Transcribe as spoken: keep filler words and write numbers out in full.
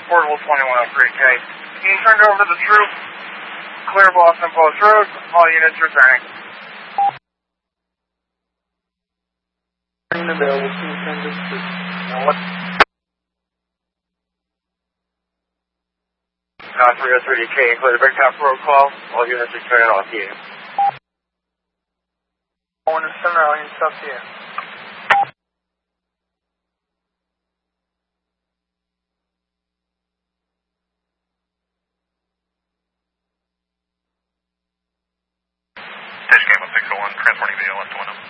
Portable twenty-one oh three K. Can you turn over to the troop? Clear Boston Post Road. All units returning. Available to attend this troop. Now what? Uh, three oh three K, clear the Big Top Road call. All units returning off here. Going to center, all units up here. Dish Game one six oh one, transporting V O left to window.